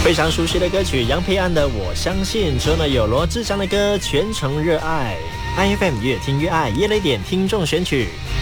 非常熟悉的歌曲，杨培安的《我相信》，之后呢有罗志祥的歌《全程热爱》，IFM 越听越爱，夜雷点听众选曲。